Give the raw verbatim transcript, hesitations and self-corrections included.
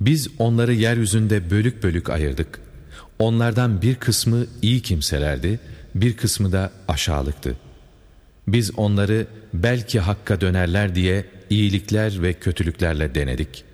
Biz onları yeryüzünde bölük bölük ayırdık. Onlardan bir kısmı iyi kimselerdi, bir kısmı da aşağılıktı. Biz onları belki hakka dönerler diye iyilikler ve kötülüklerle denedik.